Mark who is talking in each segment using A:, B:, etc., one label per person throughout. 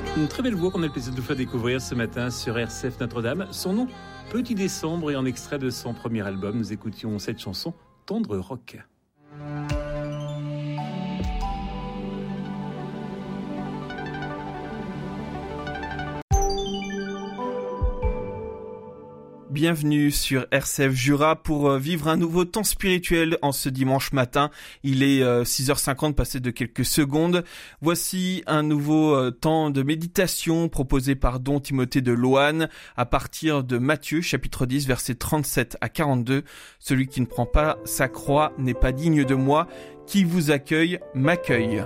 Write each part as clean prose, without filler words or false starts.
A: Une très belle voix qu'on a le plaisir de vous faire découvrir ce matin sur RCF Notre-Dame. Son nom, Petit Décembre, et en extrait de son premier album, nous écoutions cette chanson, Tendre Rock.
B: Bienvenue sur RCF Jura pour vivre un nouveau temps spirituel en ce dimanche matin. Il est 6h50 passé de quelques secondes. Voici un nouveau temps de méditation proposé par Don Timothée de Loanne à partir de Matthieu chapitre 10 versets 37 à 42. Celui qui ne prend pas sa croix n'est pas digne de moi. Qui vous accueille m'accueille.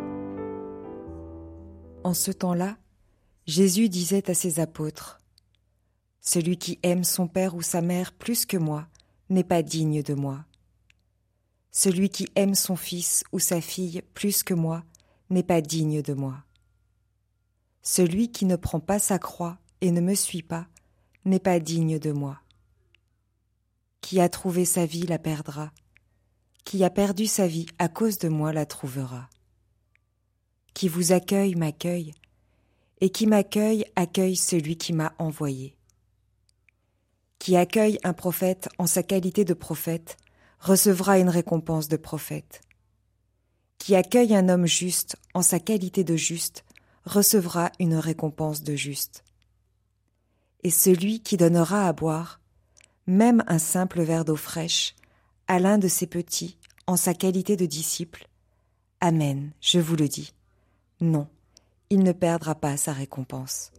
C: En ce temps-là, Jésus disait à ses apôtres: celui qui aime son père ou sa mère plus que moi n'est pas digne de moi. Celui qui aime son fils ou sa fille plus que moi n'est pas digne de moi. Celui qui ne prend pas sa croix et ne me suit pas n'est pas digne de moi. Qui a trouvé sa vie la perdra. Qui a perdu sa vie à cause de moi la trouvera. Qui vous accueille m'accueille, et qui m'accueille accueille celui qui m'a envoyé. Qui accueille un prophète en sa qualité de prophète recevra une récompense de prophète. Qui accueille un homme juste en sa qualité de juste recevra une récompense de juste. Et celui qui donnera à boire, même un simple verre d'eau fraîche, à l'un de ses petits en sa qualité de disciple, amen, je vous le dis, non, il ne perdra pas sa récompense.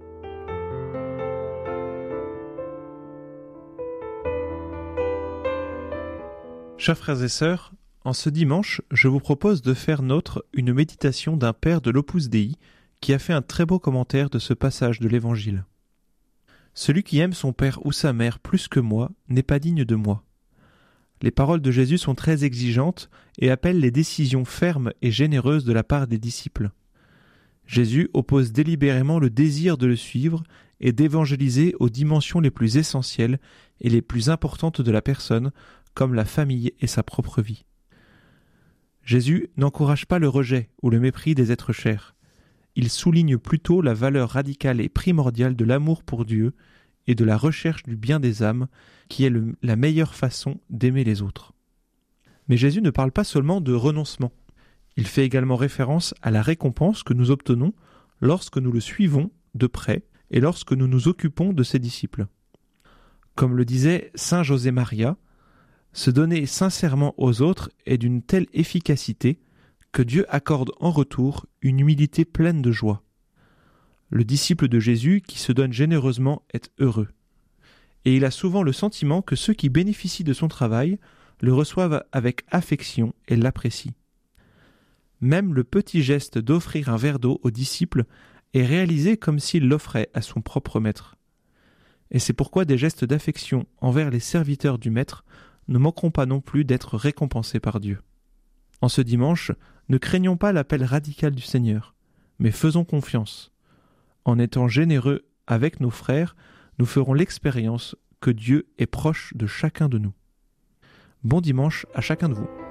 D: Chers frères et sœurs, en ce dimanche, je vous propose de faire nôtre une méditation d'un père de l'Opus Dei qui a fait un très beau commentaire de ce passage de l'Évangile. Celui qui aime son père ou sa mère plus que moi n'est pas digne de moi. Les paroles de Jésus sont très exigeantes et appellent les décisions fermes et généreuses de la part des disciples. Jésus oppose délibérément le désir de le suivre et d'évangéliser aux dimensions les plus essentielles et les plus importantes de la personne, comme la famille et sa propre vie. Jésus n'encourage pas le rejet ou le mépris des êtres chers. Il souligne plutôt la valeur radicale et primordiale de l'amour pour Dieu et de la recherche du bien des âmes, qui est la meilleure façon d'aimer les autres. Mais Jésus ne parle pas seulement de renoncement. Il fait également référence à la récompense que nous obtenons lorsque nous le suivons de près et lorsque nous nous occupons de ses disciples. Comme le disait saint José Maria, se donner sincèrement aux autres est d'une telle efficacité que Dieu accorde en retour une humilité pleine de joie. Le disciple de Jésus qui se donne généreusement est heureux. Et il a souvent le sentiment que ceux qui bénéficient de son travail le reçoivent avec affection et l'apprécient. Même le petit geste d'offrir un verre d'eau au disciple est réalisé comme s'il l'offrait à son propre maître. Et c'est pourquoi des gestes d'affection envers les serviteurs du maître ne manqueront pas non plus d'être récompensés par Dieu. En ce dimanche, ne craignons pas l'appel radical du Seigneur, mais faisons confiance. En étant généreux avec nos frères, nous ferons l'expérience que Dieu est proche de chacun de nous. Bon dimanche à chacun de vous.